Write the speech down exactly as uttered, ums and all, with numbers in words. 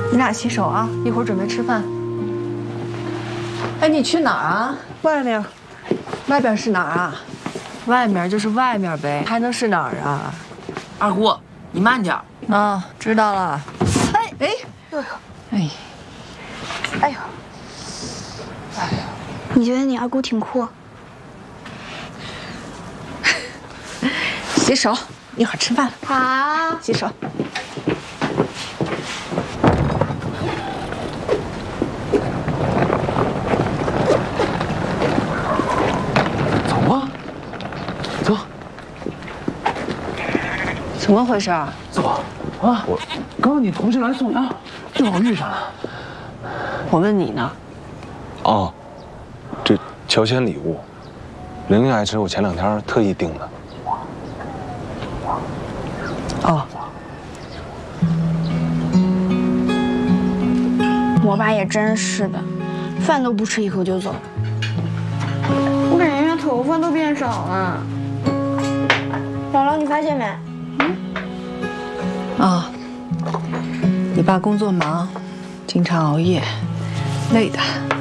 你俩洗手啊，一会儿准备吃饭。哎，你去哪儿啊？ 外面， 外边是哪儿啊？外面就是外面呗，还能是哪儿啊？ 二姑，你慢点。 啊，知道了。哎哎，哎， 哎呦，哎呦，你觉得你二姑挺酷？ 洗手，一会儿吃饭了。 好， 洗手。 走啊，走。 怎么回事啊？ 走啊！我刚刚你同事来送药，正好遇上了。 我问你呢。 哦，这乔迁礼物，玲玲爱吃，我前两天特意订的。 哦。 我爸也真是的，饭都不吃一口就走。我感觉他头发都变少了。姥姥，你发现没？ 啊，你爸工作忙，经常熬夜，累的。